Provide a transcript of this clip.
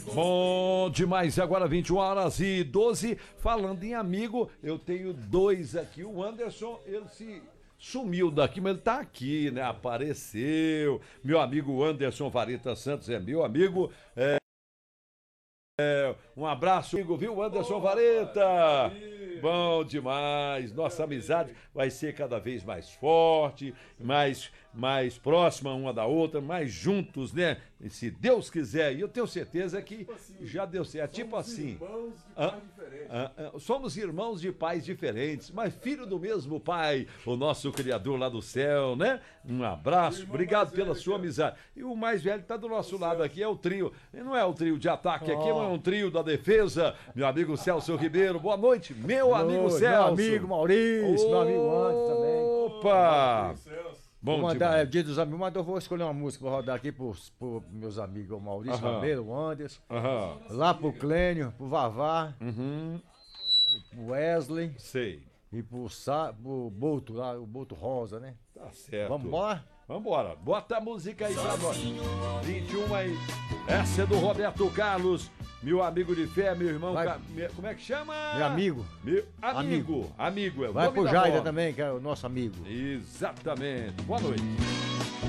Bom demais, agora 21h12, falando em amigo, eu tenho dois aqui, o Anderson, ele se sumiu daqui, mas ele tá aqui, né, apareceu, meu amigo Anderson Vareta Santos é meu amigo, um abraço, amigo, viu, Anderson Vareta? Bom demais, nossa amizade vai ser cada vez mais forte, mais próxima uma da outra, mais juntos, né? E se Deus quiser, e eu tenho certeza que já deu certo, tipo assim. Somos irmãos de pais diferentes, mas filho do mesmo pai, o nosso Criador lá do céu, né? Um abraço, obrigado pela sua amizade. E o mais velho que tá do nosso lado aqui é o trio, e não é o trio de ataque aqui, mas é um trio da defesa, meu amigo Celso Ribeiro, boa noite, meu amigo Celso. Meu amigo Maurício, meu amigo Anderson também. Opa! Bom, vou mandar, dia dos amigos, mas eu vou escolher uma música pra rodar aqui pros meus amigos, o Maurício Ribeiro, o Anderson, lá pro Clênio, pro Vavá, pro Wesley. Sei. E pro Boto, lá, o Boto Rosa, né? Tá certo. Vamos embora? Vambora, bota a música aí pra nós. 21 aí. Essa é do Roberto Carlos, meu amigo de fé, meu irmão. Como é que chama? Meu amigo. Meu amigo. Amigo. Vai pro Jaida também, que é o nosso amigo. Exatamente. Boa noite.